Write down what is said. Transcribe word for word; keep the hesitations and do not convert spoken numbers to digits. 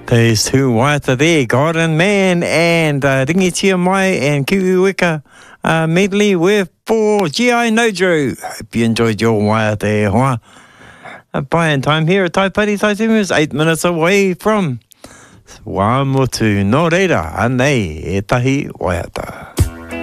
There's two waiata there, God and Man, and uh, Ringi Tia Mai and Kiwi Weka uh, medley with for G I Nojo. Hope you enjoyed your waiata e hoa. Uh, Buying time here at Taipari Taitimu is eight minutes away from Wamotu. Nō reira, anei, e tahi waiata.